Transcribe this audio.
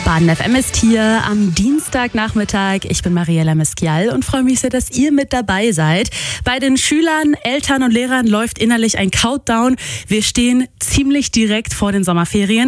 Baden FM ist hier am Dienstagnachmittag. Ich bin Mariella Mesquial und freue mich sehr, dass ihr mit dabei seid. Bei den Schülern, Eltern und Lehrern läuft innerlich ein Countdown. Wir stehen ziemlich direkt vor den Sommerferien.